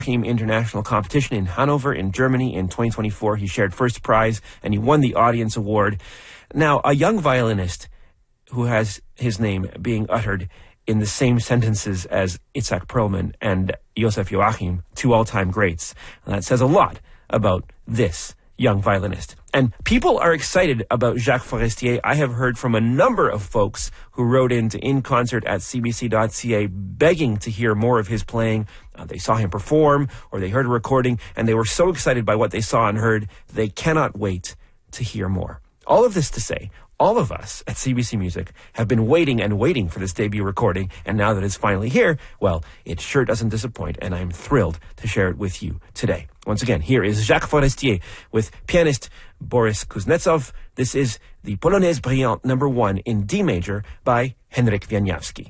Joachim International Competition in Hanover in Germany in 2024. He shared first prize and he won the audience award. Now, a young violinist who has his name being uttered in the same sentences as Itzhak Perlman and Joseph Joachim, two all-time greats. And that says a lot about this young violinist. And people are excited about Jacques Forestier. I have heard from a number of folks who wrote into inconcert@cbc.ca begging to hear more of his playing. They saw him perform or they heard a recording and they were so excited by what they saw and heard, they cannot wait to hear more. All of this to say, all of us at CBC Music have been waiting and waiting for this debut recording, and now that it's finally here, well, it sure doesn't disappoint, and I'm thrilled to share it with you today. Once again, here is Jacques Forestier with pianist Boris Kuznetsov. This is the Polonaise Brillante No. 1 in D major by Henryk Wieniawski.